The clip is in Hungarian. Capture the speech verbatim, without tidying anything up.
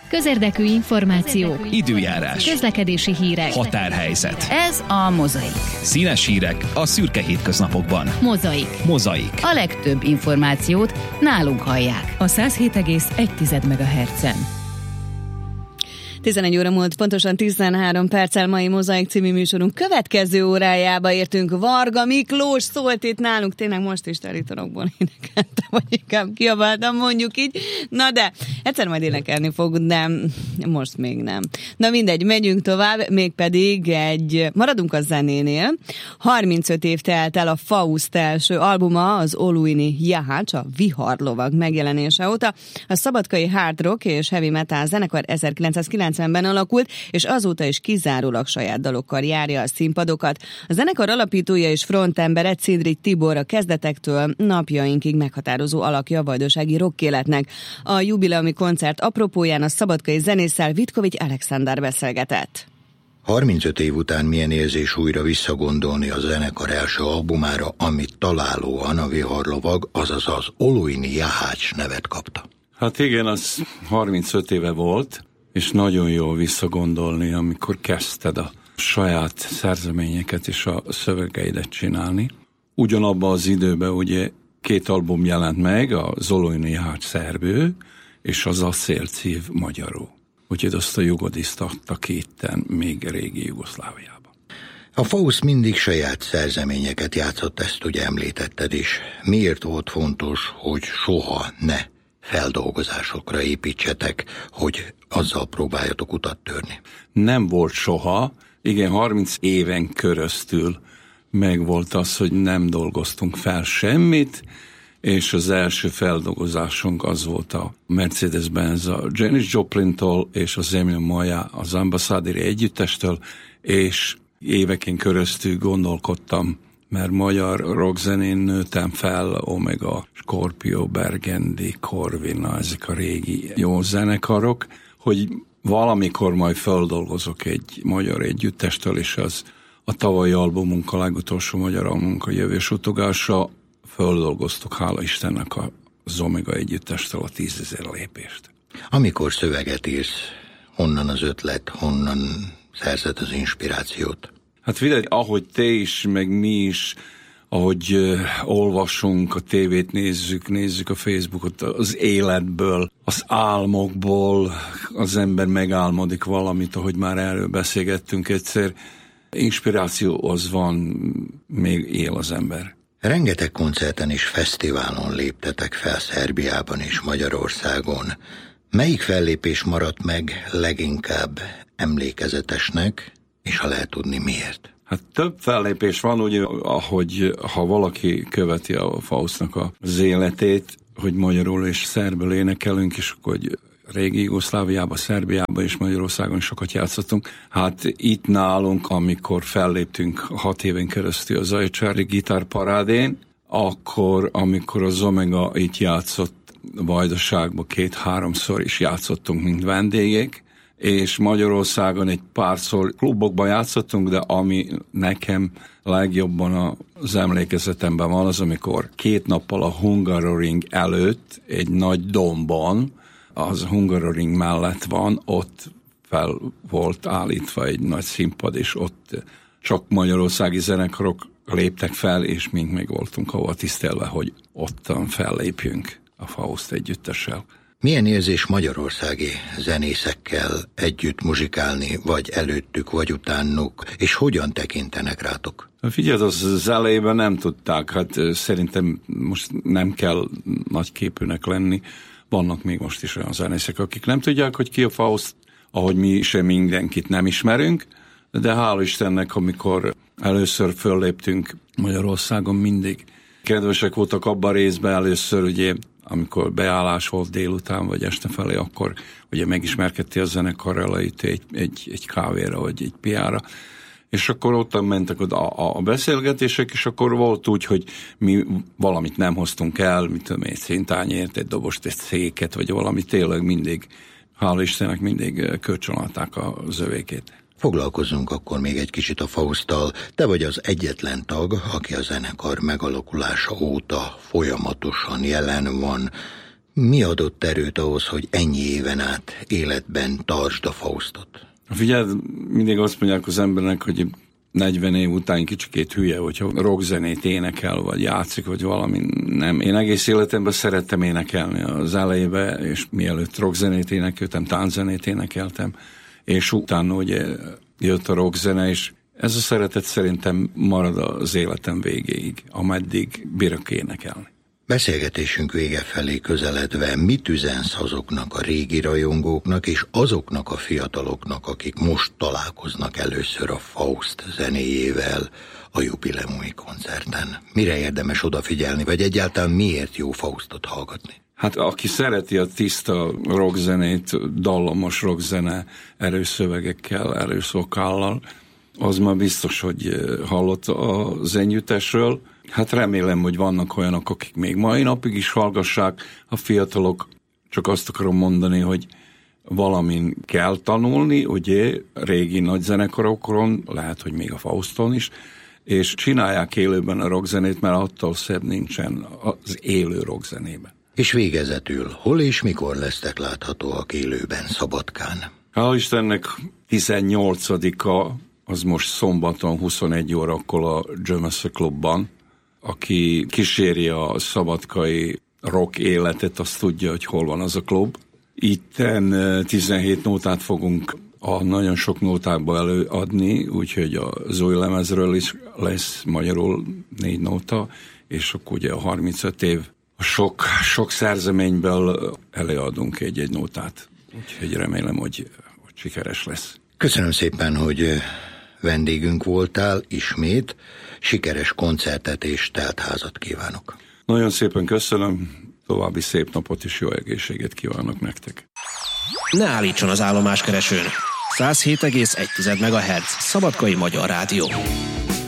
Közérdekű információk, időjárás, közlekedési hírek, határhelyzet. Ez a Mozaik. Színes hírek a szürke hétköznapokban. Mozaik. Mozaik. A legtöbb információt nálunk hallják. A száz hét egész egy megahertzen. tizenegy óra múlt pontosan tizenhárom perccel mai Mozaik című műsorunk következő órájába értünk. Varga Miklós szólt itt nálunk, tényleg most is telitorokból énekeltem, vagy inkább kiabáltam, mondjuk így. Na de, egyszer majd énekelni fog, de most még nem. Na mindegy, megyünk tovább, mégpedig egy, maradunk a zenénél. harmincöt év telt el a Faust első albuma, az Oluini Jahács, a Viharlovag megjelenése óta. A szabadkai hard rock és heavy metal zenekar ezerkilencszázkilencvenben alakult, és azóta is kizárólag saját dalokkal járja a színpadokat. A zenekar alapítója és frontembere Czindrik Tibor a kezdetektől napjainkig meghatározó alakja a vajdasági rockéletnek. A jubileumi koncert apropóján a szabadkai zenésszel Vitkovics Alexander beszélgetett. harmincöt év után milyen érzés újra visszagondolni a zenekar első albumára, amit találóan a Viharlovag, azaz az Oluini Jahács nevet kapta. Hát igen, az harmincöt éve volt, és nagyon jó visszagondolni, amikor kezdted a saját szerzeményeket és a szövegeidet csinálni. Ugyanabban az időben ugye két album jelent meg, az Oluini Jahács szerbő, és az Acélcív magyarul. Úgyhogy azt a jugodiszt adta kéten még régi Jugoszláviában. A Faust mindig saját szerzeményeket játszott, ezt ugye említetted is. Miért volt fontos, hogy soha ne feldolgozásokra építsetek, hogy azzal próbáljatok utat törni? Nem volt soha, igen, harminc éven keresztül megvolt az, hogy nem dolgoztunk fel semmit, és az első feldolgozásunk az volt a Mercedes-Benz a Janis Joplintól és az Emil Moya az Ambassadori együttestől, és éveken keresztül gondolkodtam, mert magyar rockzenén nőttem fel, Omega, Scorpio, Burgundy, Corvina, ezek a régi jó zenekarok, hogy valamikor majd feldolgozok egy magyar együttestől, és az a tavalyi albumunk, a legutolsó magyar albumunk, a Jövés utogása, feldolgoztuk, hála Istennek, az Omega együttestől a tízezer lépést. Amikor szöveget írsz, honnan az ötlet, honnan szerzed az inspirációt? Hát figyelj, ahogy te is, meg mi is, ahogy uh, olvasunk, a tévét nézzük, nézzük a Facebookot, az életből, az álmokból, az ember megálmodik valamit, ahogy már erről beszélgettünk egyszer. Inspiráció az van, még él az ember. Rengeteg koncerten és fesztiválon léptetek fel Szerbiában és Magyarországon. Melyik fellépés maradt meg leginkább emlékezetesnek, és ha lehet tudni miért? Hát több fellépés van, ugye, ahogy ha valaki követi a Faustnak az életét, hogy magyarul és szerbül énekelünk, és akkor hogy régi Jugoszláviában, Szerbiában és Magyarországon sokat játszottunk. Hát itt nálunk, amikor felléptünk hat éven keresztül az Zajcsári gitárparádén, akkor, amikor az Omega itt játszott Vajdaságban, két-háromszor is játszottunk, mint vendégek, és Magyarországon egy párszor klubokban játszottunk, de ami nekem legjobban az emlékezetemben van, az amikor két nappal a Hungaroring előtt egy nagy dombon, az Hungaroring mellett van, ott fel volt állítva egy nagy színpad, és ott csak magyarországi zenekarok léptek fel, és mink meg voltunk ahol tisztelve, hogy ottan fellépjünk a Faust együttessel. Milyen érzés magyarországi zenészekkel együtt muzsikálni, vagy előttük, vagy utánuk, és hogyan tekintenek rátok? Figyelj, az, az elejében nem tudták, hát szerintem most nem kell nagyképűnek lenni. Vannak még most is olyan zenészek, akik nem tudják, hogy ki a Faust, ahogy mi sem mindenkit nem ismerünk, de hála Istennek, amikor először fölléptünk Magyarországon, mindig kedvesek voltak abban a részben először, ugye, amikor beállás volt délután, vagy este felé, akkor ugye megismerkedtél a zenekarral, itt egy, egy, egy kávéra, vagy egy piára, és akkor ottan mentek a, a beszélgetések, és akkor volt úgy, hogy mi valamit nem hoztunk el, mit tudom, egy szintányért, egy dobost, egy széket, vagy valami, tényleg mindig, hála Istennek, mindig kölcsönadták a zövékét. Foglalkozzunk akkor még egy kicsit a Fausttal. Te vagy az egyetlen tag, aki a zenekar megalakulása óta folyamatosan jelen van. Mi adott erőt ahhoz, hogy ennyi éven át életben tartsd a Faustot? Figyelj, mindig azt mondják az embernek, hogy negyven év után kicsikét hülye, hogyha rockzenét énekel, vagy játszik, vagy valami. Nem. Én egész életemben szerettem énekelni az elejében, és mielőtt rockzenét énekeltem, tánczenét énekeltem, és utána ugye jött a rockzene, és ez a szeretet szerintem marad az életem végéig, ameddig bírok énekelni. Beszélgetésünk vége felé közeledve mit üzensz azoknak a régi rajongóknak és azoknak a fiataloknak, akik most találkoznak először a Faust zenéjével a jubileumi koncerten? Mire érdemes odafigyelni, vagy egyáltalán miért jó Faustot hallgatni? Hát aki szereti a tiszta rockzenét, dallamos rockzene, erős szövegekkel, erős vokállal, az már biztos, hogy hallott a zenyütesről. Hát remélem, hogy vannak olyanok, akik még mai napig is hallgassák. A fiatalok, csak azt akarom mondani, hogy valamin kell tanulni, ugye, régi nagy zenekarokon, lehet, hogy még a Fauston is, és csinálják élőben a rockzenét, mert attól szebb nincsen az élő rockzenében. És végezetül, hol és mikor lesztek láthatóak élőben Szabadkán? Hál' Istennek tizennyolcadika, az most szombaton huszonegy órakor a James Clubban. Aki kíséri a szabadkai rock életet, azt tudja, hogy hol van az a klub. Itten tizenhét nótát fogunk a nagyon sok nótákba előadni, úgyhogy az új lemezről is lesz magyarul négy nóta, és akkor ugye a harmincöt év a sok, sok szerzeményből előadunk egy-egy nótát. Úgyhogy remélem, hogy, hogy sikeres lesz. Köszönöm szépen, hogy vendégünk voltál ismét. Sikeres koncertet és teltházat kívánok. Nagyon szépen köszönöm, további szép napot és jó egészséget kívánok nektek. Ne állítson az állomáskeresőn. száz hét egész egy megahertz Szabadkai Magyar Rádió.